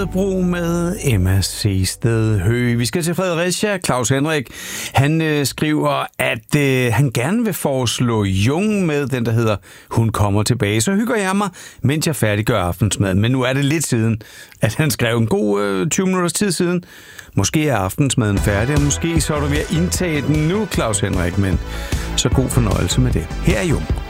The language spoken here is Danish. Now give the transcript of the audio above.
Rødebro med Emma Seested Høgh. Vi skal til Fredericia. Claus Henrik, han skriver, at han gerne vil foreslå Jung med den, der hedder Hun kommer tilbage. Så hygger jeg mig, mens jeg færdiggør aftensmaden. Men nu er det lidt siden, at han skrev en god 20 minutters tid siden. Måske er aftensmaden færdig, og måske så er du ved at indtage den nu, Claus Henrik. Men så god fornøjelse med det. Her er Jung.